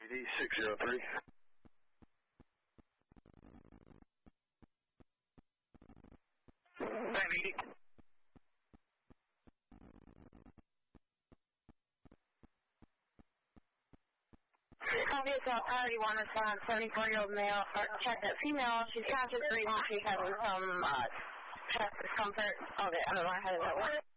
PD 603. Obviously, priority 1 response, 74-year-old male, check that female, she's conscious, breathing, she's having some chest discomfort. Okay, I don't know how does that work.